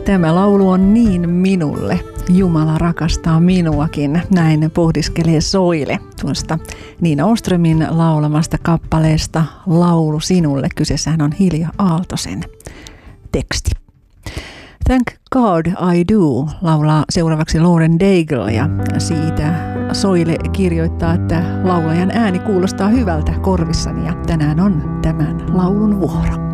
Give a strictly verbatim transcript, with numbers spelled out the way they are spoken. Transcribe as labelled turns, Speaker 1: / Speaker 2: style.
Speaker 1: Tämä laulu on niin minulle. Jumala rakastaa minuakin. Näin pohdiskelee Soile tuosta Niina Åströmin laulamasta kappaleesta Laulu sinulle. Kyseessähän on Hilja Aaltosen teksti. Thank God I Do laulaa seuraavaksi Lauren Daigle ja siitä Soile kirjoittaa, että laulajan ääni kuulostaa hyvältä korvissani ja tänään on tämän laulun vuoro.